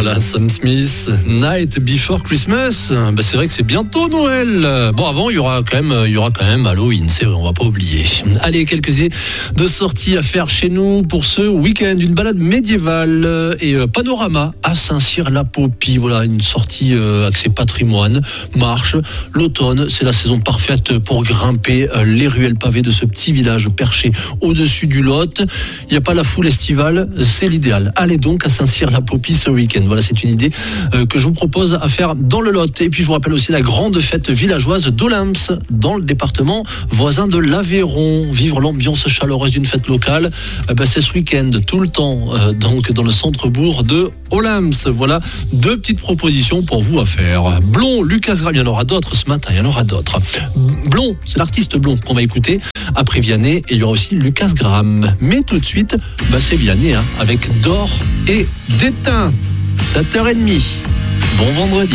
Voilà, Sam Smith, Night Before Christmas. C'est vrai que c'est bientôt Noël. Bon, avant, il y aura quand même Halloween, c'est vrai, on va pas oublier. Allez, quelques idées de sorties à faire chez nous pour ce week-end. Une balade médiévale et panorama à Saint-Cyr-la-Popie. Voilà, une sortie axée patrimoine, marche. L'automne, c'est la saison parfaite pour grimper les ruelles pavées de ce petit village perché au-dessus du Lot. Il n'y a pas la foule estivale, c'est l'idéal. Allez donc à Saint-Cyr-la-Popie ce week-end. Voilà, c'est une idée que je vous propose à faire dans le Lot. Et puis je vous rappelle aussi la grande fête villageoise d'Olymps dans le département voisin de l'Aveyron. Vivre l'ambiance chaleureuse d'une fête locale, c'est ce week-end tout le temps, donc dans le centre-bourg de Olymps. Voilà, deux petites propositions pour vous à faire. Blond, Lucas Graham, il y en aura d'autres ce matin, il y en aura d'autres. Blond, c'est l'artiste Blond qu'on va écouter après Vianney, et il y aura aussi Lucas Graham. Mais tout de suite, c'est Vianney avec D'or et d'étain. 7h30. Bon vendredi.